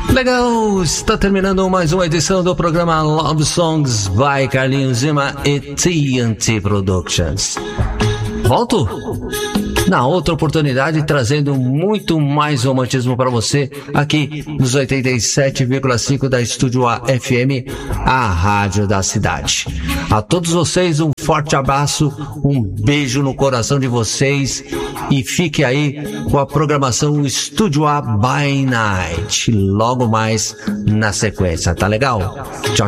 Legal, está terminando mais uma edição do programa Love Songs by Carlinhos Zima e TNT Productions. Volto na outra oportunidade, trazendo muito mais romantismo para você aqui nos 87,5 da Estúdio A FM, a rádio da cidade. A todos vocês um forte abraço, um beijo no coração de vocês e fique aí com a programação Estúdio A by Night, logo mais na sequência, tá legal? Tchau,